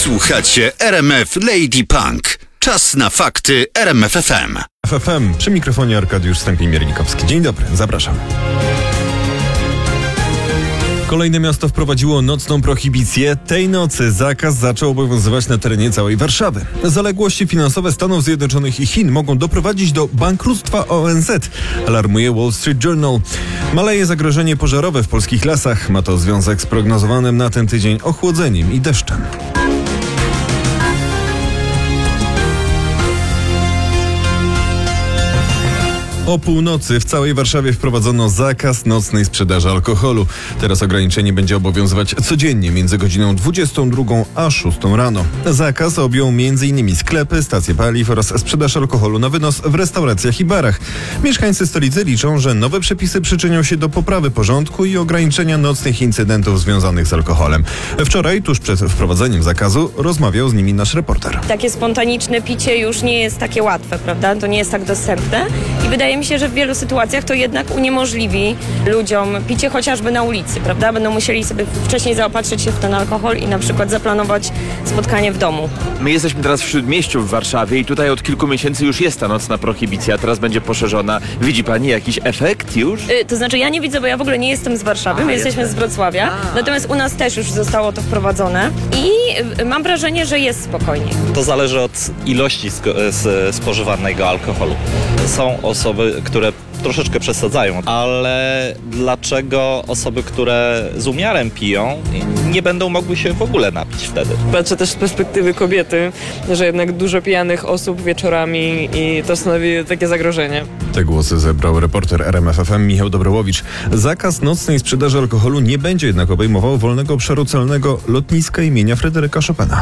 Słuchacie RMF Lady Punk. Czas na fakty RMF FM. FFM, przy mikrofonie Arkadiusz Stępień-Miernikowski. Dzień dobry, zapraszam. Kolejne miasto wprowadziło nocną prohibicję. Tej nocy zakaz zaczął obowiązywać na terenie całej Warszawy. Zaległości finansowe Stanów Zjednoczonych i Chin mogą doprowadzić do bankructwa ONZ, alarmuje Wall Street Journal. Maleje zagrożenie pożarowe w polskich lasach. Ma to związek z prognozowanym na ten tydzień ochłodzeniem i deszczem. O północy w całej Warszawie wprowadzono zakaz nocnej sprzedaży alkoholu. Teraz ograniczenie będzie obowiązywać codziennie między godziną 22 a 6 rano. Zakaz objął m.in. sklepy, stacje paliw oraz sprzedaż alkoholu na wynos w restauracjach i barach. Mieszkańcy stolicy liczą, że nowe przepisy przyczynią się do poprawy porządku i ograniczenia nocnych incydentów związanych z alkoholem. Wczoraj, tuż przed wprowadzeniem zakazu, rozmawiał z nimi nasz reporter. Takie spontaniczne picie już nie jest takie łatwe, prawda? To nie jest tak dostępne i wydaje mi się, że w wielu sytuacjach to jednak uniemożliwi ludziom picie chociażby na ulicy, prawda? Będą musieli sobie wcześniej zaopatrzyć się w ten alkohol i na przykład zaplanować spotkanie w domu. My jesteśmy teraz w Śródmieściu w Warszawie i tutaj od kilku miesięcy już jest ta nocna prohibicja, teraz będzie poszerzona. Widzi pani jakiś efekt już? To znaczy ja nie widzę, bo ja w ogóle nie jestem z Warszawy, my jesteśmy z Wrocławia, natomiast u nas też już zostało to wprowadzone i mam wrażenie, że jest spokojniej. To zależy od ilości spożywanego alkoholu. Są osoby, które troszeczkę przesadzają, ale dlaczego osoby, które z umiarem piją, nie będą mogły się w ogóle napić wtedy? Patrzę też z perspektywy kobiety, że jednak dużo pijanych osób wieczorami i to stanowi takie zagrożenie. Te głosy zebrał reporter RMF FM Michał Dobrołowicz. Zakaz nocnej sprzedaży alkoholu nie będzie jednak obejmował wolnego obszaru celnego lotniska imienia Fryderyka Chopina.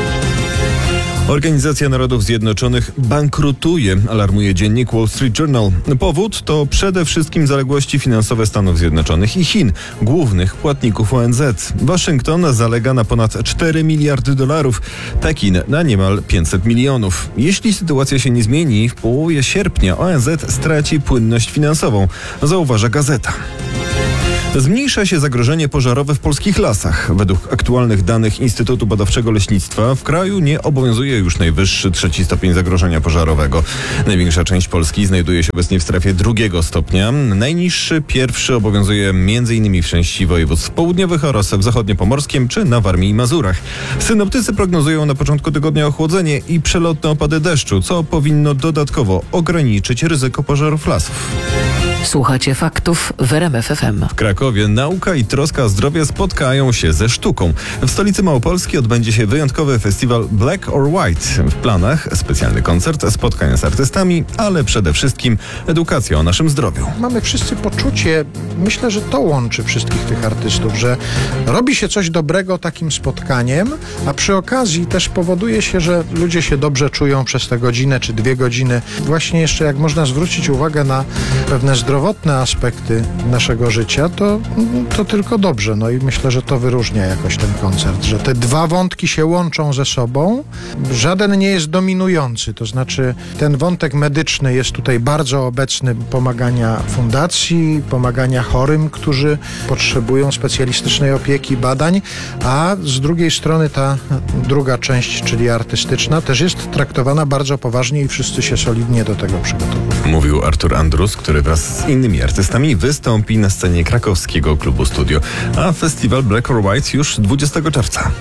Organizacja Narodów Zjednoczonych bankrutuje, alarmuje dziennik Wall Street Journal. Powód to przede wszystkim zaległości finansowe Stanów Zjednoczonych i Chin, głównych płatników ONZ. Waszyngton zalega na ponad 4 miliardy dolarów, Pekin na niemal 500 milionów. Jeśli sytuacja się nie zmieni, w połowie sierpnia ONZ straci płynność finansową, zauważa gazeta. Zmniejsza się zagrożenie pożarowe w polskich lasach. Według aktualnych danych Instytutu Badawczego Leśnictwa w kraju nie obowiązuje już najwyższy 3 stopień zagrożenia pożarowego. Największa część Polski znajduje się obecnie w strefie 2 stopnia. Najniższy, 1 obowiązuje m.in. w części województw południowych oraz w zachodniopomorskim czy na Warmii i Mazurach. Synoptycy prognozują na początku tygodnia ochłodzenie i przelotne opady deszczu, co powinno dodatkowo ograniczyć ryzyko pożarów lasów. Słuchacie faktów w RMF FM. W Krakowie nauka i troska o zdrowie spotkają się ze sztuką. W stolicy Małopolski odbędzie się wyjątkowy festiwal Black or White. W planach specjalny koncert, spotkania z artystami, ale przede wszystkim edukacja o naszym zdrowiu. Mamy wszyscy poczucie, myślę, że to łączy wszystkich tych artystów, że robi się coś dobrego takim spotkaniem, a przy okazji też powoduje się, że ludzie się dobrze czują przez tę godzinę czy 2 godziny. Właśnie jeszcze jak można zwrócić uwagę na pewne zdrowotne aspekty naszego życia, to tylko dobrze. No i myślę, że to wyróżnia jakoś ten koncert, że te 2 wątki się łączą ze sobą. Żaden nie jest dominujący, to znaczy ten wątek medyczny jest tutaj bardzo obecny, pomagania fundacji, pomagania chorym, którzy potrzebują specjalistycznej opieki, badań, a z drugiej strony ta druga część, czyli artystyczna, też jest traktowana bardzo poważnie i wszyscy się solidnie do tego przygotowują. Mówił Artur Andrus, który wraz z innymi artystami wystąpi na scenie krakowskiego klubu Studio, a festiwal Black or White już 20 czerwca.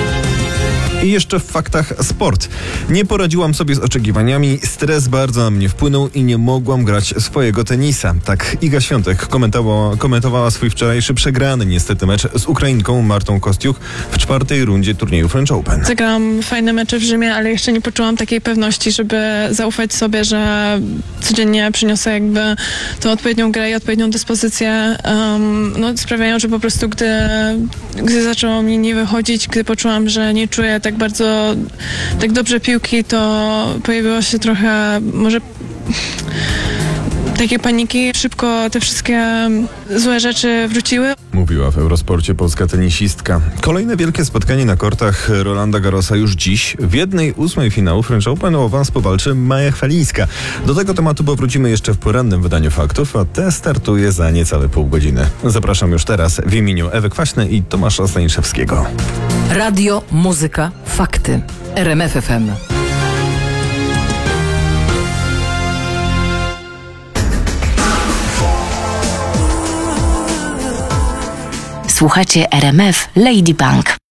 I jeszcze w faktach sport. Nie poradziłam sobie z oczekiwaniami, stres bardzo na mnie wpłynął i nie mogłam grać swojego tenisa. Tak Iga Świątek komentowała swój wczorajszy przegrany niestety mecz z Ukrainką Martą Kostiuch w 4. rundzie turnieju French Open. Zagrałam fajne mecze w Rzymie, ale jeszcze nie poczułam takiej pewności, żeby zaufać sobie, że codziennie przyniosę jakby tą odpowiednią grę i odpowiednią dyspozycję. Sprawiają, że po prostu gdy zaczęło mi nie wychodzić, gdy poczułam, że nie czuję tak dobrze piłki, to pojawiło się trochę może takiej paniki. Szybko te wszystkie złe rzeczy wróciły. Mówiła w Eurosporcie polska tenisistka. Kolejne wielkie spotkanie na kortach Rolanda Garrosa już dziś. W 1/8 finału French Open o awans powalczy Maja Chwalińska. Do tego tematu powrócimy jeszcze w porannym wydaniu faktów, a te startuje za niecałe pół godziny. Zapraszam już teraz w imieniu Ewy Kwaśnej i Tomasza Staniszewskiego. Radio, muzyka, Fakty. RMF FM. Słuchacie RMF Lady Punk.